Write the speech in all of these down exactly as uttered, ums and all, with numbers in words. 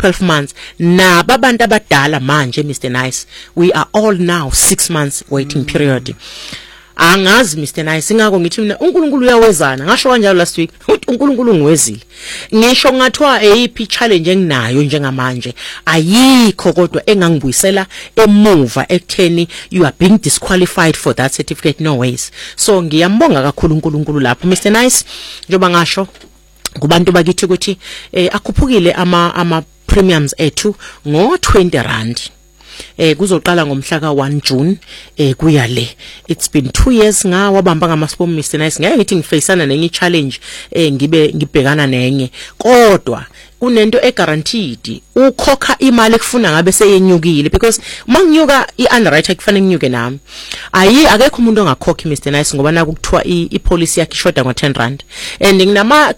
twelve months naba abantu abadala manje Mister Nice we are all now six months waiting period. Angazi Mister Nice ingako ngithi mina uNkulunkulu uyawezana ngasho kanjalo last week uNkulunkulu ngiwezile ngisho ngathiwa eyiphi challenge enginayo njengamanje ayikho kodwa engangibuyisela emuva ekutheni you are being disqualified for that certificate no ways. So ngiyambonga kakhulu uNkulunkulu lapho Mister Nice njoba ngasho kubantu bakithi ukuthi eh, akhuphukile ama ama premiums ethu ngo twenty rand. Eh kuzoqala ngomhla ka one June eh kuya le. It's been two years nga wabamba ngamasipho Mister Nice ngeke ngithi ngifacana nenye challenge eh ngibe ngibhekana nenye kodwa kunento eguaranteed ukhokha imali ekufuna ngabe seyenyukile because manginyuka iunderwriter kufanele nginyuke nami ayi akekho umuntu ongakhokhi Mister Nice ngoba naku kuthiwa ipolicy yakhe ishoda ngo ten rand and nginama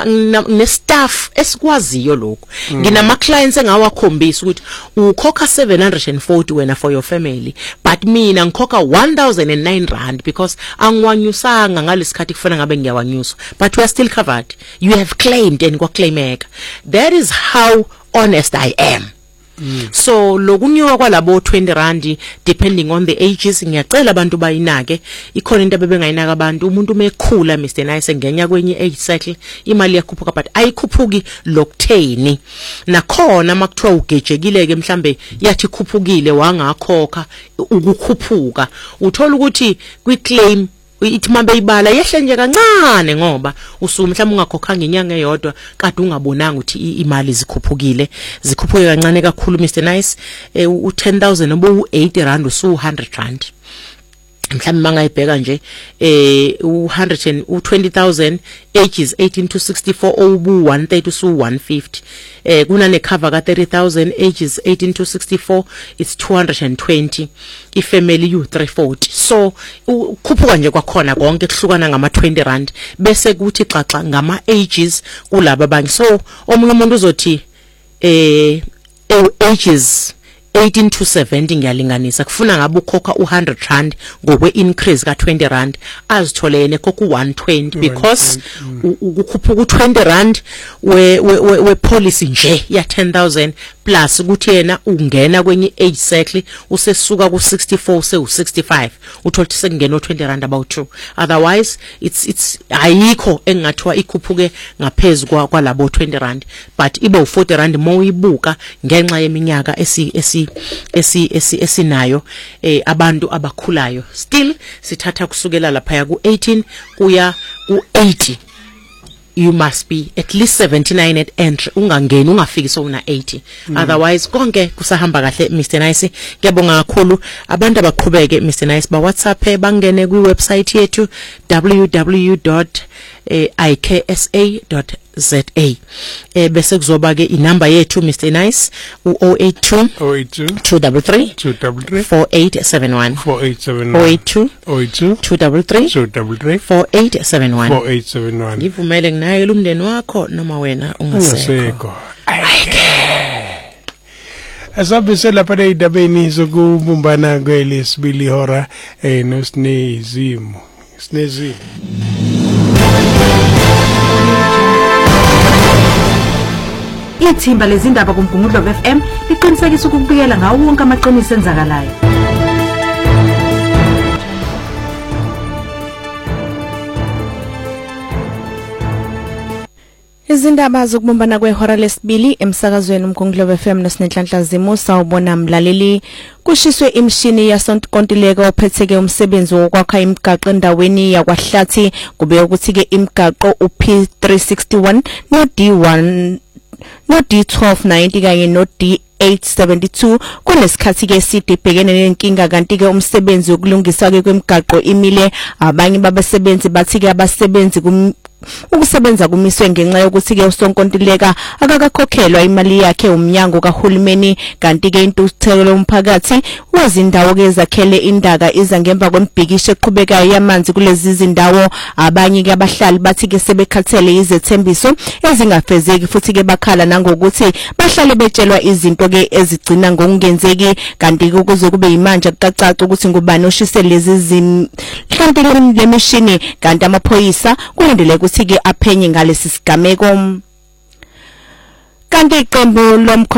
ne staff esikwaziyo lokho nginama clients engawakhombisa ukuthi ukhokha seven hundred forty wena for your family but mina ngikhokha one thousand nine rand because angwanyusanga ngalesikhathi kufana ngabe ngiyawanyusa but we are still covered. You have claimed and kwaclaimeka. That is how honest I am. Mm. So lokunyuka kwalabo twenty rand depending on the ages ngiyacela abantu bayinake ikhona into abebengayinaka abantu umuntu mekhula Mister Nice ngenya kwenye age cycle imali yakhuphuka but ayikhuphuki lokutheni nakhona makuthiwa ugejekileke mhlambe yathi khuphukile wangakhokha ukukhuphuka uthola ukuthi kwi claim ithi mambe ibala yehle nje kancane ngoba usuku mhlawumbe ungakhokhanga inyanga eyodwa kade ungabonanga ukuthi imali zikhuphukile zikhuphuke kancane kakhulu Mister Nice u ten thousand obo u eighty rand usu one hundred rand mhlawumbe mangayibheka nje eh u one hundred and u twenty thousand ages eighteen to sixty-four obu one thirty usu one fifty eh kuna ne cover ka thirty thousand ages eighteen to sixty-four it's two hundred and twenty ifamily you three forty. So ukhuphuka nje kwakhona konke kuhlukana ngama twenty rand bese kuthi xaxa ngama ages kulabo abanye. So omunye umuntu uzothi eh ages eighteen to seventy ngiyalinganisa kufuna ngabe ukhokha one hundred rand ngokwe increase ka twenty rand azithole yena ekhokha one twenty because ukukhuphuka twenty rand we we policy nje ya ten thousand plus ukuthi yena ungena kwenye age cycle usesuka ku sixty-four use u sixty-five uthola sekungena twenty rand about two. Otherwise it's it's ayikho engathiwa ikhuphuke ngaphezulu kwalabo twenty rand but ibe u forty rand moyibuka ngenxa yeminyaka esi esi esi esi esinayo eh abantu abakhulayo still sithatha kusukela lapha ku eighteen kuya ku eighty. You must be at least seventy-nine at entry ungangeni ungafiki so una eighty. Mm. Otherwise konke kusahamba kahle Mister Nice. Ngiyabonga kakhulu abantu abaqhubeke Mister Nice ba WhatsApp bangene ku website yethu w w w dot i k s a dot z a eh bese kuzoba ke inamba yethu Mister Nice u zero eight two two three three four eight seven one four eight seven one zero eight two two three three four eight seven one four eight seven one. Ngivumele nginaye lumndeni wakho noma wena ungasekho. Ayike asabe lapha endabeni zokubumbana kwelesibili hora eh noSinezimo Sinezimo Ithimba lezindaba kuMgungundlo F M liqinisekisa ukubikela ngawo wonke amaqiniso enzakalayo. Izindaba zokubumbana kwehora lesibili emsakazweni uMgungundlo F M noSinenhlanhla Zimo sawubona mlaleli kushiswe imshini yasonkontileka ophetheke umsebenzi wokwakha imigaqo endaweni yakwahlathi kube ukuthi ke imigaqo u P three sixty-one no D one no D twelve ninety kanye no D eight seventy-two kunesikhathi ke eside ibhekene nenkinga kanti ke umsebenzi wokulungisa ke kwemigaqo imile abanye babasebenzi bathi ke abasebenzi ukusebenza kumiswe ngenxa yokuthi ke usonkontileka akakakhokhelwa imali yakhe umnyango kahulumeni kanti ke intuthelo lomphakathi wezindawo ke zakhele indaka iza ngemva kwembhikisho eqhubekayo yamanzi kulezi zindawo abanye ke abahlali bathi ke sebekhathele izethembiso ezingafezeki futhi ke bakhala nangokuthi bahlale betshelwa izinto ke ezigcina ngokungenzeki kanti ke kuze kube imanje kucacaca ukuthi ngubani oshise lezi zinhlanti lemishini kanti amaphoyisa kulandele ukuthi ke aphenye ngalesi sigameko kanti iqembu lomkho